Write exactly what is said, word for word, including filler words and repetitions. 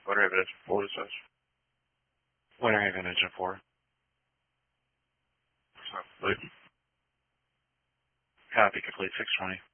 What are evidence for is this? What are evidence for? It's not complete. Copy complete six twenty.